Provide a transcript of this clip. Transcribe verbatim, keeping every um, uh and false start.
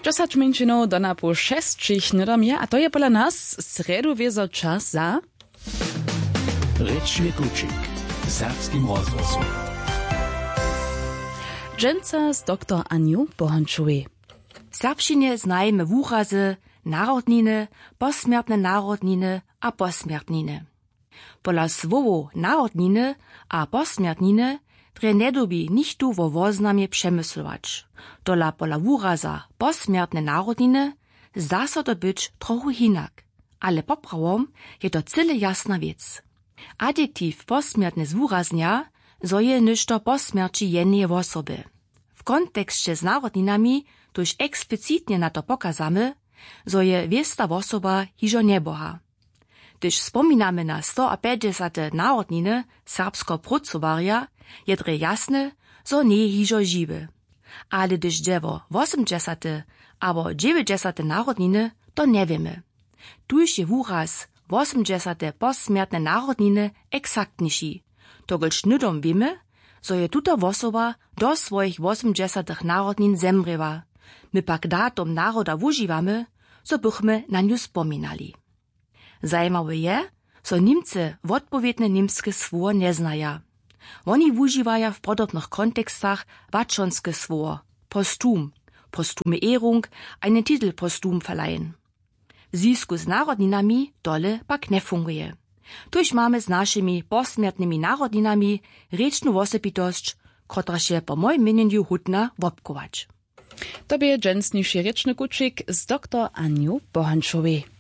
Dziesięć minut do na pół sześcich nydamie, a to je pola nas sredu wiezo czas za... Rečny kučik w serbskim rozgłosu. Dżęca z doktor Aniu Bohanczowej. W serbšćine znajemy wurazy, narodniny, posmiertne narodniny a posmiertniny. Pola słowo narodniny a posmiertniny dre nedobi nichtu wo woznamie przemyslować. Dola pola wuraza posmiertne narodniny zda so to być trochu hinak, ale poprawom je to cyle jasna wiec. Adjektiv posmiertne zwuraznia zo je ništo posmierci jednej osoby. W kontekście z narodninami tuż eksplicitnie na to pokazamy, zo je wiesta osoba hižo neboha. Gdyż wspominamy na sto pięćdziesiąt narodniny serbsko-prucowarja, je dre jasne, zo nie hižo žiwy. Ale gdyż dziewo osiemdziesiąt albo dziewięćdziesiąt narodniny, to nie wiemy. Tuż je wuraz osiemdziesiąt posmiertne narodniny eksaktniejszy. Togolž nydom wiemy, zo je tuta osoba do swoich osiemdziesiątych narodnin zemriewa. My pak datum naroda wužívamy, zo bychmy na niu spominali. Zajímawe je, zo Nimcy wotpowiedne nimskie słowo nie znaja. Oni wužívaja w podobnych kontekstach waczonskie słowo, postum, postume Ehrung, einen Titel postum verleihen. W związku z narodninami dole pak nie funguje. Tuż mamy z naszymi posmiertnymi narodninami rečnu osobitość, która się po moim mieniu hutna wopkować. To był dżęsniejszy rečny kučik z doktor Aniu Bohanczowej.